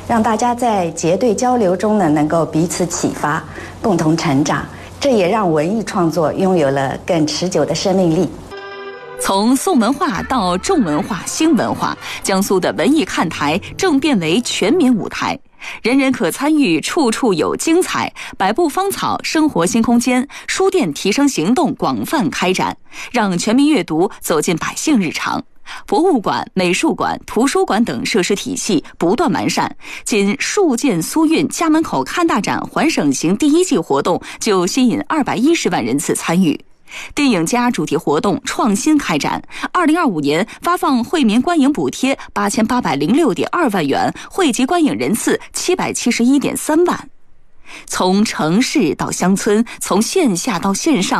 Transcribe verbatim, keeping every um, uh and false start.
让大家在结对交流中呢，能够彼此启发，共同成长。这也让文艺创作拥有了更持久的生命力。 从宋文化到重文化、新文化，江苏的文艺看台正变为全民舞台，人人可参与，处处有精彩。百步芳草生活新空间、书店提升行动广泛开展，让全民阅读走进百姓日常。博物馆、美术馆、图书馆等设施体系不断完善，仅戍建苏运家门口看大展环省行第一季活动就吸引二百一十万人次参与。电影家主题活动创新开展，二零二五年发放惠民观影补贴八千八百零六点二万元，惠及观影人次七百七十一点三万。从城市到乡村，从线下到线上，